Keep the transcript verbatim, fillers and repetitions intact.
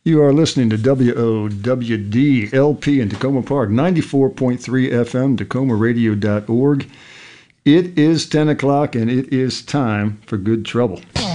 You are listening to W O W D L P in Tacoma Park, ninety-four point three F M, Tacoma Radio dot org. It is ten o'clock, and it is time for Good Trouble.